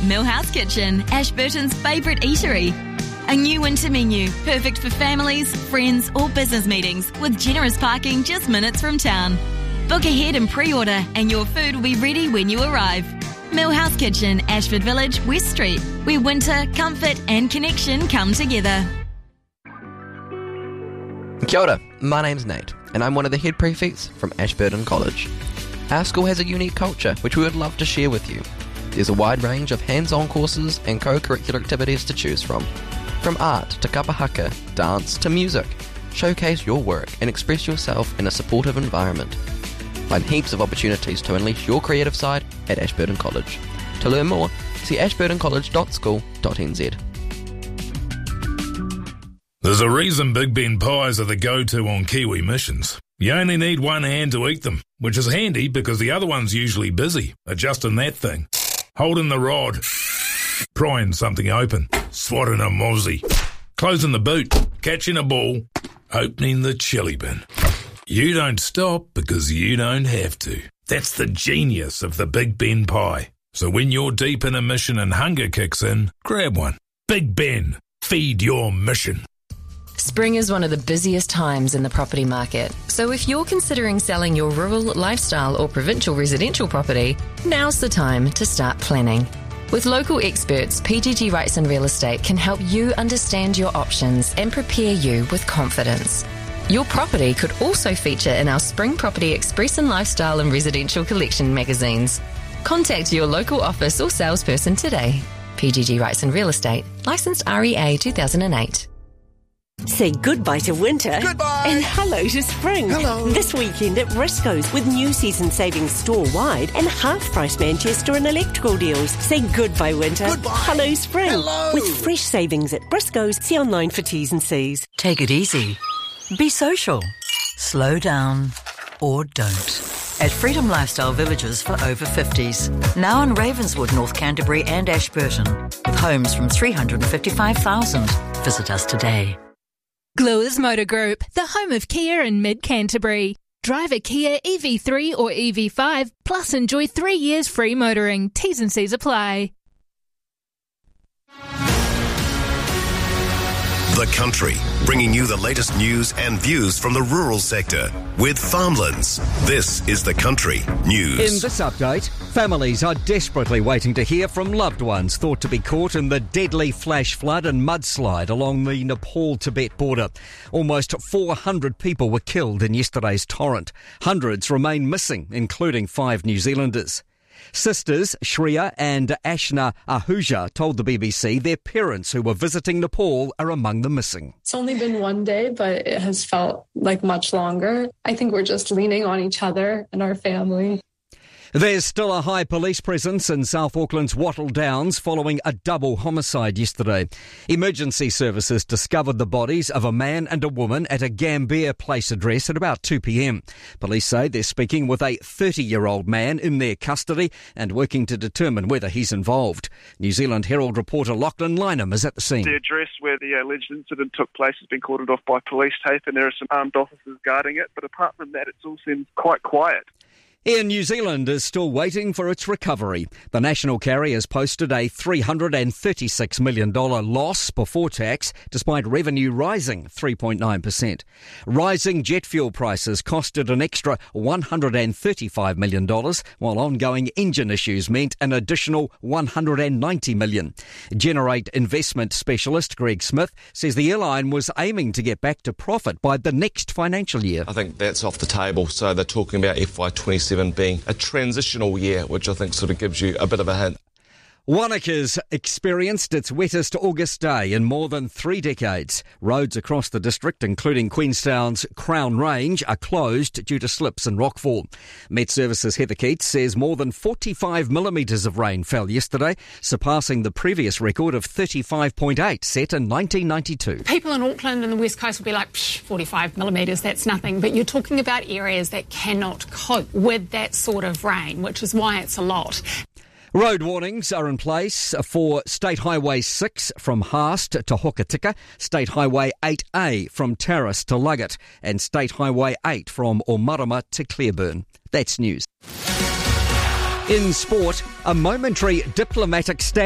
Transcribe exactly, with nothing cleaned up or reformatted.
Millhouse Kitchen, Ashburton's favourite eatery. A new winter menu, perfect for families, friends or business meetings, with generous parking just minutes from town. Book ahead and pre-order and your food will be ready when you arrive. Millhouse Kitchen, Ashford Village, West Street, where winter, comfort and connection come together. Kia ora, my name's Nate, and I'm one of the head prefects from Ashburton College. Our school has a unique culture which we would love to share with you. There's a wide range of hands-on courses and co-curricular activities to choose from. From art to kapa haka, dance to music, showcase your work and express yourself in a supportive environment. Find heaps of opportunities to unleash your creative side at Ashburton College. To learn more, see ashburton college dot school dot n z. There's a reason Big Ben pies are the go-to on Kiwi missions. You only need one hand to eat them, which is handy because the other one's usually busy, adjusting that thing, holding the rod, prying something open, swatting a mozzie, closing the boot, catching a ball, opening the chili bin. You don't stop because you don't have to. That's the genius of the Big Ben pie. So when you're deep in a mission and hunger kicks in, grab one. Big Ben, feed your mission. Spring is one of the busiest times in the property market. So if you're considering selling your rural, lifestyle or provincial residential property, now's the time to start planning. With local experts, P G G Wrightson Real Estate can help you understand your options and prepare you with confidence. Your property could also feature in our Spring Property Express and Lifestyle and Residential Collection magazines. Contact your local office or salesperson today. P G G Wrightson Real Estate, licensed R E A two thousand eight. Say goodbye to winter. Goodbye. And hello to spring. Hello. This weekend at Briscoe's with new season savings store-wide and half-price Manchester and electrical deals. Say goodbye winter. Goodbye. Hello spring. Hello. With fresh savings at Briscoe's. See online for T's and C's. Take it easy. Be social. Slow down. Or don't. At Freedom Lifestyle Villages for over fifties. Now in Ravenswood, North Canterbury and Ashburton. With homes from three hundred fifty-five thousand. Visit us today. Gluers Motor Group, the home of Kia in mid-Canterbury. Drive a Kia E V three or E V five, plus enjoy three years free motoring. T's and C's apply. The Country, bringing you the latest news and views from the rural sector with Farmlands. This is The Country News. In this update, families are desperately waiting to hear from loved ones thought to be caught in the deadly flash flood and mudslide along the Nepal-Tibet border. Almost four hundred people were killed in yesterday's torrent. Hundreds remain missing, including five New Zealanders. Sisters Shreya and Ashna Ahuja told the B B C their parents who were visiting Nepal are among the missing. It's only been one day, but it has felt like much longer. I think we're just leaning on each other and our family. There's still a high police presence in South Auckland's Wattle Downs following a double homicide yesterday. Emergency services discovered the bodies of a man and a woman at a Gambier Place address at about two p.m. Police say they're speaking with a thirty-year-old man in their custody and working to determine whether he's involved. New Zealand Herald reporter Lachlan Lynham is at the scene. The address where the alleged incident took place has been cordoned off by police tape and there are some armed officers guarding it, but apart from that, it all seems quite quiet. Air New Zealand is still waiting for its recovery. The national carrier's posted a three hundred thirty-six million dollars loss before tax, despite revenue rising three point nine percent. Rising jet fuel prices costed an extra one hundred thirty-five million dollars, while ongoing engine issues meant an additional one hundred ninety million dollars. Generate investment specialist Greg Smith says the airline was aiming to get back to profit by the next financial year. I think that's off the table, so they're talking about F Y twenty-seven being a transitional year, which I think sort of gives you a bit of a hint. Wanaka's experienced its wettest August day in more than three decades. Roads across the district, including Queenstown's Crown Range, are closed due to slips and rockfall. Met Services Heather Keats says more than forty-five millimetres of rain fell yesterday, surpassing the previous record of thirty-five point eight set in nineteen ninety-two. People in Auckland and the West Coast will be like, psh, forty-five millimetres, that's nothing. But you're talking about areas that cannot cope with that sort of rain, which is why it's a lot. Road warnings are in place for State Highway six from Haast to Hokitika, State Highway eight A from Terrace to Luggett, and State Highway eight from Omarama to Clearburn. That's news. In sport, a momentary diplomatic stand